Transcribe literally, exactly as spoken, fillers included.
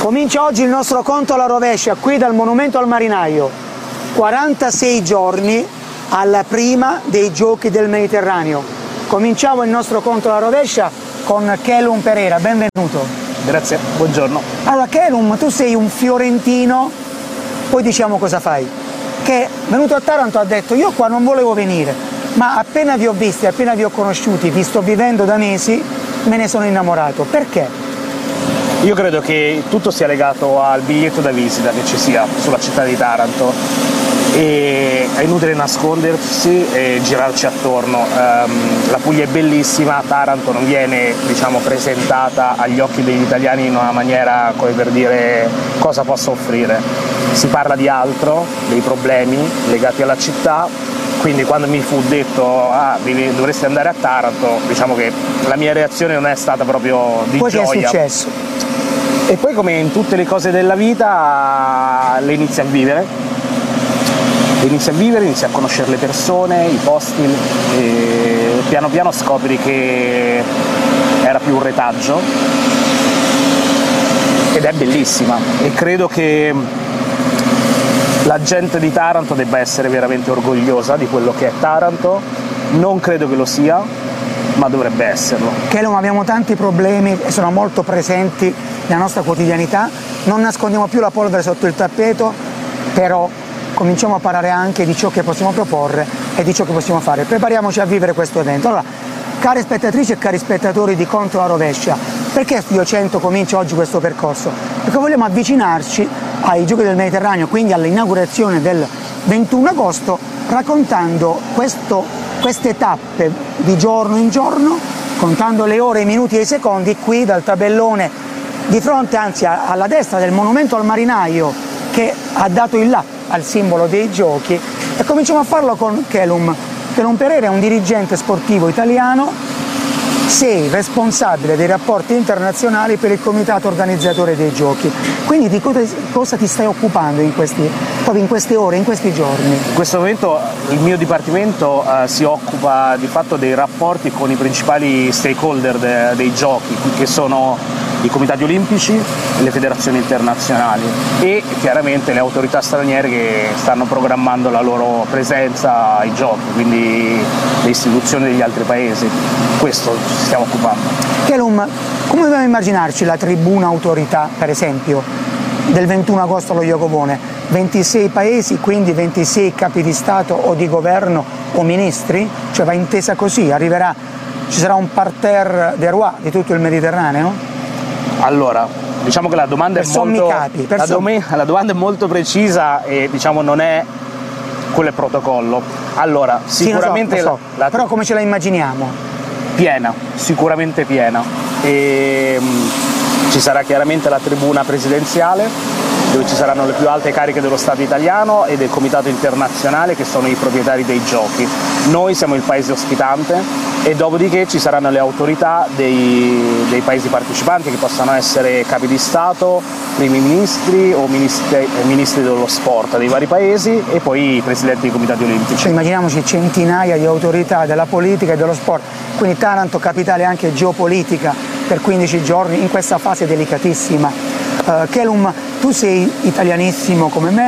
Comincia oggi il nostro conto alla rovescia qui dal Monumento al Marinaio. quarantasei giorni alla prima dei Giochi del Mediterraneo. Cominciamo il nostro conto alla rovescia con Kelum Pereira, benvenuto. Grazie, buongiorno. Allora Kelum, tu sei un fiorentino, poi diciamo cosa fai, che venuto a Taranto ha detto io qua non volevo venire, ma appena vi ho visti, appena vi ho conosciuti, vi sto vivendo da mesi, me ne sono innamorato. Perché? Io credo che tutto sia legato al biglietto da visita che ci sia sulla città di Taranto e è inutile nascondersi e girarci attorno. Um, la Puglia è bellissima, Taranto non viene, diciamo, presentata agli occhi degli italiani in una maniera come per dire cosa possa offrire. Si parla di altro, dei problemi legati alla città, quindi quando mi fu detto ah, dovresti andare a Taranto, diciamo che la mia reazione non è stata proprio di Poi gioia. Poi che è successo? E poi, come in tutte le cose della vita, le inizi a vivere, le inizi a vivere, inizi a conoscere le persone, i posti, e piano piano scopri che era più un retaggio ed è bellissima e credo che la gente di Taranto debba essere veramente orgogliosa di quello che è Taranto. Non credo che lo sia, ma dovrebbe esserlo. Kelum, abbiamo tanti problemi e sono molto presenti nella nostra quotidianità, non nascondiamo più la polvere sotto il tappeto, però cominciamo a parlare anche di ciò che possiamo proporre e di ciò che possiamo fare. Prepariamoci a vivere questo evento. Allora, care spettatrici e cari spettatori di Conto alla Rovescia, perché Studio cento comincia oggi questo percorso? Perché vogliamo avvicinarci ai Giochi del Mediterraneo, quindi all'inaugurazione del ventuno agosto, raccontando questo, queste tappe di giorno in giorno, contando le ore, i minuti e i secondi qui dal tabellone di fronte, anzi alla destra del Monumento al Marinaio che ha dato il là al simbolo dei Giochi, e cominciamo a farlo con Kelum. Kelum Pereira è un dirigente sportivo italiano, sei responsabile dei rapporti internazionali per il comitato organizzatore dei Giochi. Quindi di cosa ti stai occupando in, questi, proprio in queste ore, in questi giorni? In questo momento il mio dipartimento uh, si occupa di fatto dei rapporti con i principali stakeholder de, dei Giochi, che sono i comitati olimpici e le federazioni internazionali e chiaramente le autorità straniere che stanno programmando la loro presenza ai Giochi, quindi le istituzioni degli altri paesi. Questo ci stiamo occupando. Kelum, come dobbiamo immaginarci la tribuna autorità, per esempio, del ventuno agosto allo Jacobone? ventisei paesi, quindi ventisei capi di Stato o di governo o ministri? Cioè va intesa così, arriverà, ci sarà un parterre des rois di tutto il Mediterraneo? Allora, diciamo che la domanda, è molto, capi, la, dom- la domanda è molto precisa e diciamo non è quello è protocollo. Allora, sicuramente sì, lo so, lo so. La, la, però come ce la immaginiamo? Piena, sicuramente piena. E, mh, ci sarà chiaramente la tribuna presidenziale, dove ci saranno le più alte cariche dello Stato italiano e del Comitato internazionale, che sono i proprietari dei Giochi. Noi siamo il paese ospitante e dopodiché ci saranno le autorità dei, dei paesi partecipanti, che possano essere capi di Stato, primi ministri o ministri, ministri dello sport dei vari paesi e poi i presidenti dei comitati olimpici. Cioè, immaginiamoci centinaia di autorità della politica e dello sport, quindi Taranto capitale anche geopolitica per quindici giorni in questa fase delicatissima. Uh, Kelum, tu sei italianissimo come me,